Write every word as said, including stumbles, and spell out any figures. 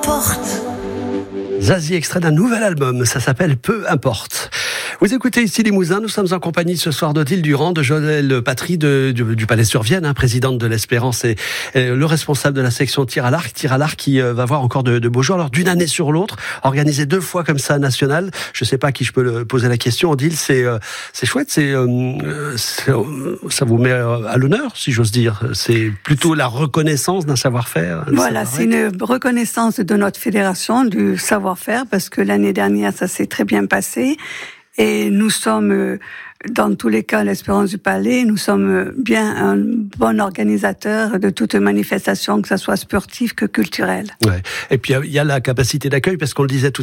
importe. Zazie, extrait d'un nouvel album, ça s'appelle Peu importe. Vous écoutez ici Limousin, nous sommes en compagnie ce soir d'Odile Durand, de Joëlle Patry de, du, du Palais-sur-Vienne, hein, présidente de l'Espérance et, et le responsable de la section tir à l'arc, tir à l'arc qui euh, va voir encore de, de beaux jours. Alors d'une année sur l'autre, organisé deux fois comme ça national, je ne sais pas à qui je peux le, poser la question, Odile, c'est, euh, c'est chouette, c'est, euh, c'est, euh, ça vous met à l'honneur, si j'ose dire. C'est plutôt la reconnaissance d'un savoir-faire. Voilà, c'est une reconnaissance de notre fédération, du savoir-faire, parce que l'année dernière, ça s'est très bien passé. Et nous sommes, dans tous les cas, l'Espérance du Palais, nous sommes bien un bon organisateur de toute manifestation, que ce soit sportive que culturelle. Ouais. Et puis il y a la capacité d'accueil, parce qu'on le disait tout